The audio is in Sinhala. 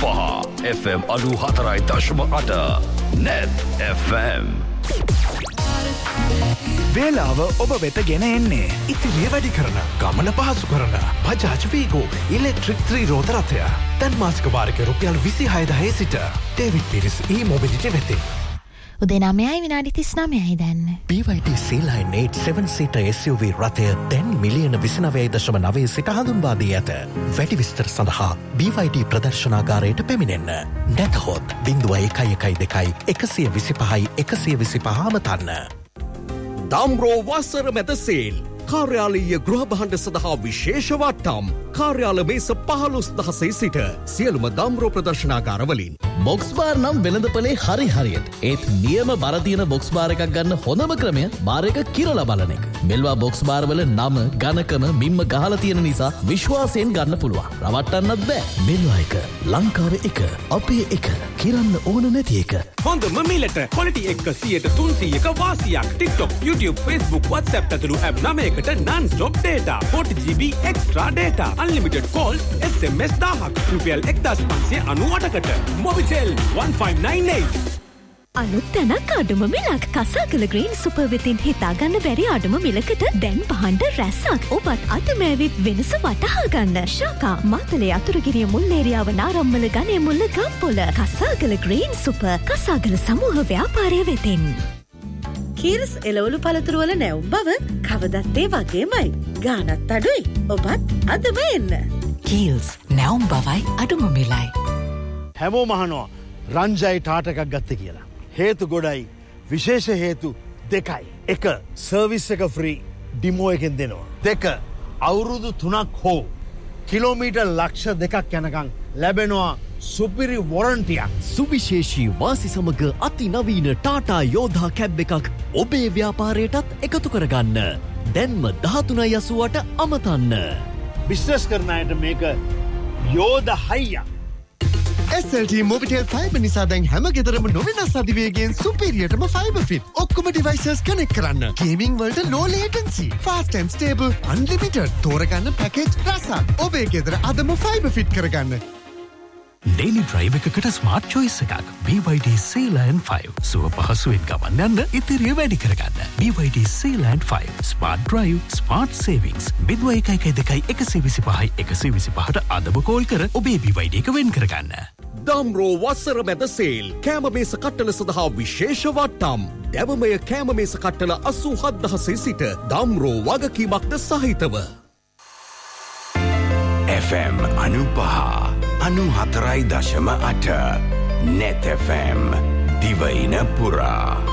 95 FM 94.8 Net FM. වේලාව ඔබ වෙත ගෙන එන්නේ ඉතිරිය වැඩි කරන ගමන පහසු කරන බජාජ් වීගෝ ඉලෙක්ට්‍රික් 3 රෝද රථය දැන් මාසික වාරික රුපියල් 26000 සිට ඩේවිඩ් පීරිස් e-mobility වෙතේ. උදේ 9යි විනාඩි 39යි දැන්. BYD C-Line 8 7-seater SUV රථය දැන් මිලියන 29.9 සිට හඳුන්වා දී ඇත. වැඩි විස්තර සඳහා BYD ප්‍රදර්ශනාගාරයට පැමිණෙන්න. නැතහොත් 0112 125 125 අමතන්න. දාම්රෝ වසර මැද සේල් කාර්යාලීය ගෘහ භාණ්ඩ සඳහා විශේෂ වට්ටම් කාර්යාල මේස 15000 සිට සියලුම දාම්රෝ ප්‍රදර්ශනාගාරවලින් බොක්ස් බාර් නම් වෙළඳපොලේ හරි හරියට ඒත් නියම බර තියෙන බොක්ස් බාර් එකක් ගන්න හොඳම ක්‍රමය බාර් එක කිරලා බලන එක. මෙල්වා බොක්ස් බාර් වල නම ඝනකම මිම්ම ගහලා තියෙන නිසා විශ්වාසයෙන් ගන්න පුළුවන්. රවට්ටන්නත් බෑ. මෙල්වා එක ලංකාවේ එක අපේ එක කිරන්න ඕන නැති එක. හොඳම මිලට quality එක 100% වාසියක්. TikTok, YouTube, Facebook, WhatsApp ඇතුළු app 9කට non-stop data 40GB extra data unlimited calls SMS 1000ක් රුපියල් 1598කට Mobitel 1598 අලුත් තැනක් අඩුම මිලක් කසාකල ග්‍රීන් සුපර් වෙතින් හිතා ගන්න බැරි අඩුම මිලකට දැන් භාණ්ඩ රැස්සක් ඔබත් අතමෑවිත් වෙනස වටහා ගන්න ශාකා මාතලේ අතුරුගිරිය මුල් ඒරියාව නාරම්මල ගණේ මුල්ල ගම්පොල කසාකල ග්‍රීන් සුපර් කසාකල සමූහ ව්‍යාපාරය වෙතින් කීර්ස් එළවලු පළතුරු වල නැවුම් බව කවදත් ඒ වගේමයි ගානත් අඩුයි ඔබත් අදම එන්න කීල්ස් නැවුම් බවයි අඩුම මිලයි හැමෝම අහනවා රංජයි ටාට එකක් ගත්ත කියලා. හේතු ගොඩයි විශේෂ හේතු දෙකයි. එක සර්විස් එක ෆ්‍රී ඩිමෝ එකෙන් දෙනවා. දෙක අවුරුදු 3ක් හෝ කිලෝමීටර් ලක්ෂ 2ක් යනකම් ලැබෙනවා සුපිරි වොරන්ටියක්. සුවිශේෂී වාසි සමග අතිනවීන ටාටා යෝධා කැබ් එකක් ඔබේ ව්‍යාපාරයටත් එකතු කරගන්න. දැන්ම 13.80ට අමතන්න. බිස්නස් කරන අයට මේක යෝධ හයියක්. SLT Mobitel Fiber නිසා දැන් හැම ගෙදරම නොවෙනස් අධිවේගයෙන් සුපිරියටම ෆයිබර් ෆිට. ඔක්කොම ඩිවයිසස් කනෙක්ට් කරන්න. ගේමින් වලට low latency, fast and stable, unlimited. තෝරගන්න පැකේජ් රසක්. ඔබේ ගෙදර අදම ෆයිබර් ෆිට කරගන්න. ඩේලි ඩ්‍රයිව් එකකට ස්මාර්ට් චොයිස් එකක්. BYD C-Line 5. සුව පහසුවෙන් ගමන් යන්න ඉතිරිය වැඩි කරගන්න. BYD C-Line 5. Smart drive, smart සේවිංග්ස්. 0112 125ට අදම කෝල් කර ඔබේ BYD එක වෙන් කරගන්න. දාම්රෝ වසර මැද සේල් කෑම මේස කට්ටල සඳහා විශේෂ වට්ටම්. දැවමය කෑම මේස කට්ටල 87000 සිට දාම්රෝ වගකීමක්ද සහිතව. FM 95.4 Net FM දිවයින පුරා